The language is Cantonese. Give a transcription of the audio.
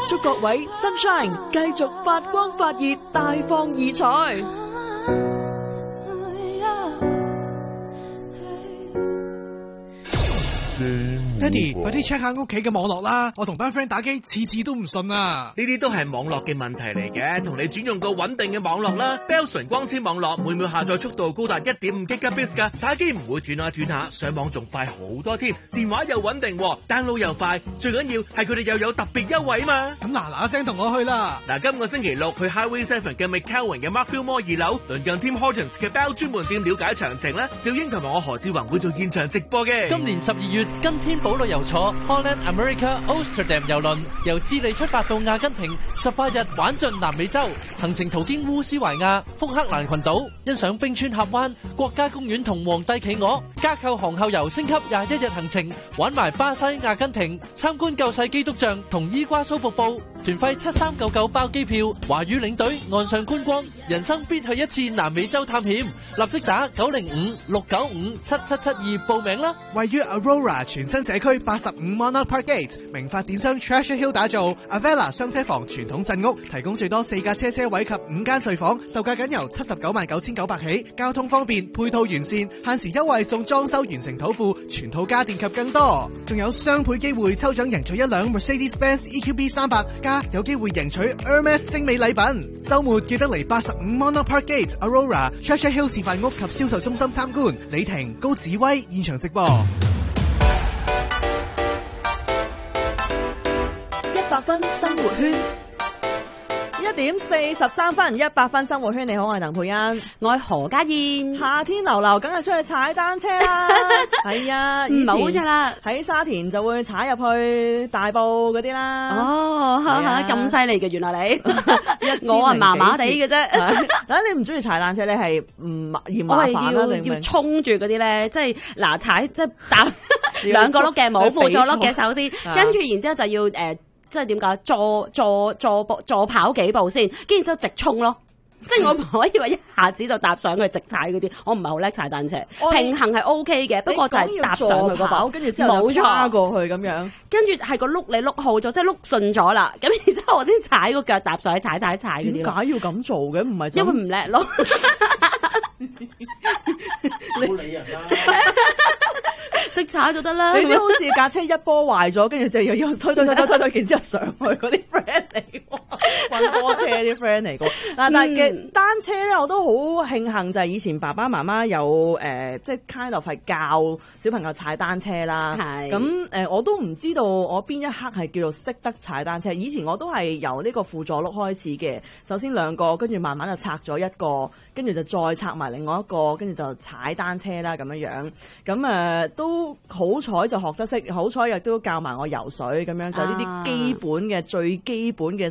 祝各位 Sunshine 繼續發光發熱，大放異彩。 爹哋，快啲 check 下屋企嘅網絡啦！我同班 friend 打機，次次都唔順啊！ 呢啲都係網絡嘅問題嚟嘅，同你轉用個穩定嘅網絡啦。Bell 純光纖網絡每秒下載速度高達 1.5 Gbps 噶，打機唔會斷下斷下，上網仲快好多添。電話又穩定，download 又快，最緊要係佢哋又有特別優惠嘛！ 咁嗱聲同我去啦！ 嗱，今個星期六去 Highway 7嘅 McKelvin 嘅 Markfield Mall 2樓，鄰近 Tim Hortons 嘅 Bell 專門店了解詳情啦。小英同埋我何志宏會做現場直播嘅。 今年12月跟天寶旅遊坐 Holland America Amsterdam 郵輪，由智利出發到阿根廷，18日玩盡南美洲，行程途經烏斯懷亞、福克蘭群島，欣賞冰川峽灣、國家公園同皇帝企鵝，加購航後遊升級21日行程，玩埋巴西、阿根廷，參觀救世基督像同伊瓜蘇瀑布，團費7399包機票，華語領隊岸上觀光，人生必去一次南美洲探險，立即打905-695-7772報名啦！ 位於 Aurora 全新社區85 Monarch Park Gate，名發展商 Treasure Hill 打造 Avella 雙車房傳統鎮屋，提供最多4架車位及5間睡房，售價僅由799900起，交通方便，配套完善，限時優惠送裝修完成土庫，全套家電及更多，仲有雙倍機會抽獎贏取一輛 Mercedes-Benz EQB 300，加有機會贏取 Hermes 精美禮品。周末記得嚟85 Monarch Park Gate Aurora Treasure Hill 示範屋及銷售中心參觀。李婷、高子威現場直播。 100分生活圈，1:43 100分生活圈。你好，我係鄧佩欣， 我係何家燕。 夏天流流，梗係出去踩單車啦。係啊， 冇錯啦， 喺沙田就會踩入去大埔嗰啲啦。 哦，咁犀利嘅，原來你我係麻麻地嘅啫。 你唔中意踩單車，你係唔嫌麻煩啦？ 要衝住嗰啲咧，即係嗱踩即係搭兩個碌嘅冇輔助碌嘅首先，跟住然之後就要即係點講？助跑幾步先，跟住之後直衝咯。即係我唔可以話一下子就搭上去直踩嗰啲，我唔係好叻踩單車，平衡係 OK 嘅，不過就係搭上去嗰把， 跟住之後冇錯過去咁樣， 跟住係個碌你碌好咗，即係碌順咗啦，咁然之後我先踩個腳踏上去踩嗰啲。 點解要咁做嘅？唔係因為唔叻咯。 冇理人啦。 識踩就得啦。 你啲好似架車一波壞咗，跟住就又要推，然之後上去嗰啲 friend 嚟喎，運波車啲 friend 嚟喎。但係嘅單車咧，我都好慶幸就係以前爸爸媽媽有即係 kind of 係教小朋友踩單車啦。係咁我都唔知道我邊一刻係叫做識得踩單車。以前我都係由呢個輔助轆開始嘅，首先2個，跟住慢慢就拆咗1個，跟住就再拆埋另外1個，跟住就踩單車啦咁樣樣。咁都好彩就學得識，好彩亦都教埋我游水咁樣，就呢啲基本嘅最基本嘅